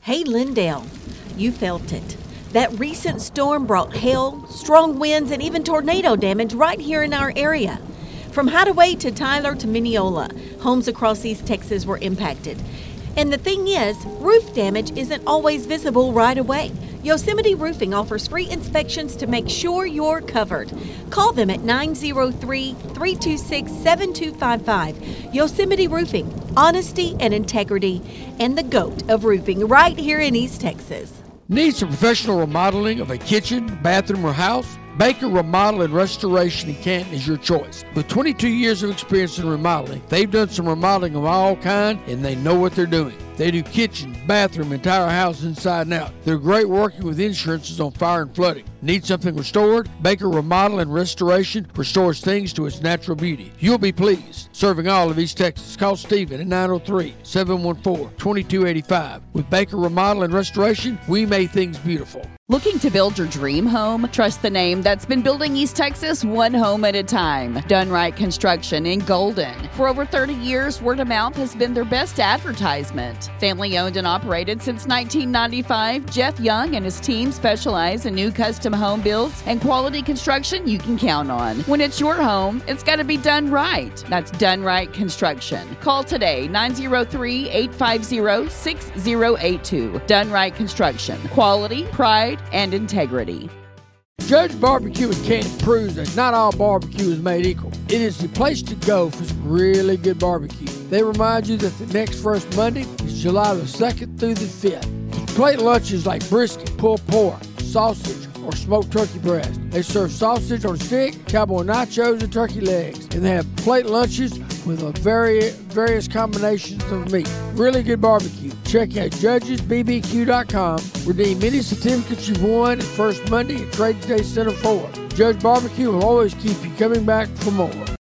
Hey, Lindale, you felt it. That recent storm brought hail, strong winds, and even tornado damage right here in our area. From Hideaway to Tyler to Mineola, homes across East Texas were impacted. And the thing is, roof damage isn't always visible right away. Yosemite Roofing offers free inspections to make sure you're covered. Call them at 903-326-7255. Yosemite Roofing, honesty and integrity, and the GOAT of roofing right here in East Texas. Need some professional remodeling of a kitchen, bathroom, or house? Baker Remodel and Restoration in Canton is your choice. With 22 years of experience in remodeling, they've done some remodeling of all kinds, and they know what they're doing. They do kitchen, bathroom, entire house inside and out. They're great working with insurances on fire and flooding. Need something restored? Baker Remodel and Restoration restores things to its natural beauty. You'll be pleased. Serving all of East Texas. Call Stephen at 903-714-2285. With Baker Remodel and Restoration, we make things beautiful. Looking to build your dream home? Trust the name that's been building East Texas one home at a time. Done Right Construction in Golden. For over 30 years, word of mouth has been their best advertisement. Family owned and operated since 1995, Jeff Young and his team specialize in new custom home builds and quality construction you can count on. When it's your home, it's got to be done right. That's Done Right Construction. Call today, 903-850-6082. Done Right Construction. Quality, pride, and integrity. Judge Barbecue in Canton proves that not all barbecue is made equal. It is the place to go for some really good barbecue. They remind you that the next First Monday is July the 2nd through the 5th. Plate lunches like brisket, pulled pork, sausage, or smoked turkey breast. They serve sausage on a stick, cowboy nachos, and turkey legs. And they have plate lunches with various combinations of meat. Really good barbecue. Check out judgesbbq.com. Redeem any certificates you've won at First Monday at Trades Day Center 4. Judge Barbecue will always keep you coming back for more.